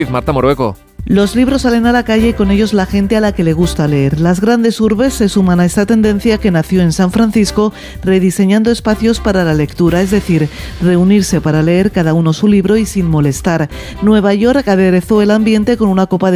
Marta Morueco. Los libros salen a la calle y con ellos la gente a la que le gusta leer. Las grandes urbes se suman a esta tendencia que nació en San Francisco, rediseñando espacios para la lectura, es decir, reunirse para leer cada uno su libro y sin molestar. Nueva York aderezó el ambiente con una copa de